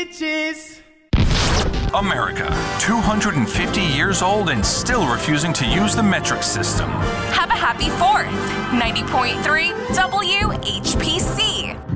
bitches. America, 250 years old and still refusing to use the metric system. Have a happy 4th. 90.3 WHPC.